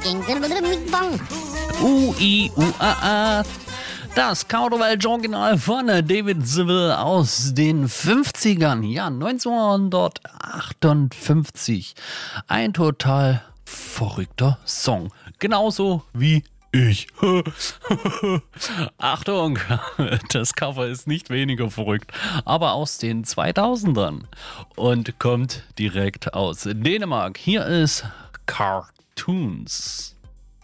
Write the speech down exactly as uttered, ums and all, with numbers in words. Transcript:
U I U A A. Das Kauderwelsch-Original von David Seville aus den fünfzigern, ja, neunzehnhundertachtundfünfzig. Ein total verrückter Song. Genauso wie ich. Achtung, das Cover ist nicht weniger verrückt, aber aus den zweitausendern und kommt direkt aus Dänemark. Hier ist Cartoons.